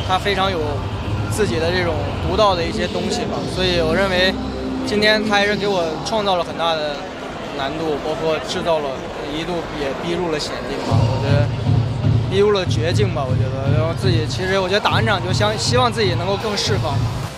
他非常有自己的这种独到的一些东西吧，所以我认为今天他还是给我创造了很大的难度，包括制造了一度也逼入了险境吧，我觉得逼入了绝境吧，我觉得，然后自己其实我觉得打完场就希望自己能够更释放。